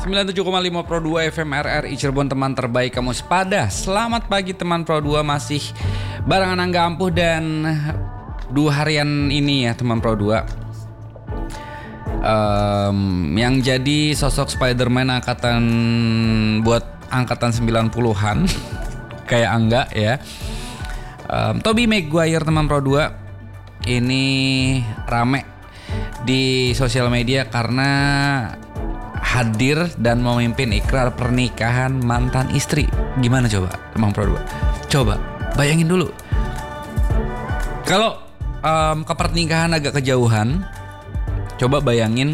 97,5 Pro 2 FM RRI Cirebon, teman terbaik kamu sepada. Selamat pagi teman Pro 2, masih barengan Angga Ampuh dan 2 harian ini ya teman Pro 2. Yang jadi sosok Spider-Man angkatan buat angkatan 90-an kayak Angga ya. Tobey Maguire teman Pro 2 ini rame di sosial media karena hadir dan memimpin ikrar pernikahan mantan istri. Gimana coba teman Pro 2? Coba bayangin dulu. Kalau ke pernikahan agak kejauhan, coba bayangin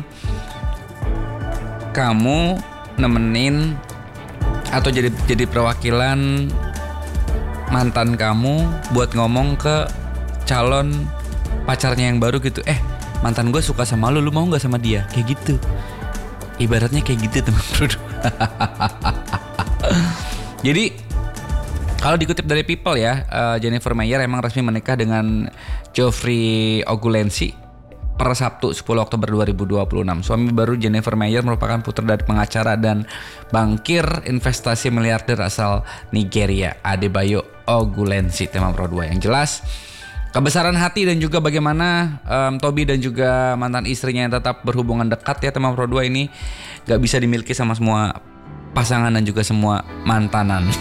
kamu nemenin atau jadi perwakilan mantan kamu buat ngomong ke calon pacarnya yang baru gitu. Mantan gue suka sama lu mau gak sama dia? Kayak gitu. Ibaratnya kayak gitu teman Pro 2. Jadi kalau dikutip dari People ya, Jennifer Meyer emang resmi menikah dengan Geoffrey Ogulensi per Sabtu 10 Oktober 2026. Suami baru Jennifer Meyer merupakan putra dari pengacara dan bankir investasi miliarder asal Nigeria, Adebayo Ogulensi teman Pro 2. Yang jelas kebesaran hati dan juga bagaimana Tobey dan juga mantan istrinya yang tetap berhubungan dekat ya teman Pro 2 ini gak bisa dimiliki sama semua pasangan dan juga semua mantanan.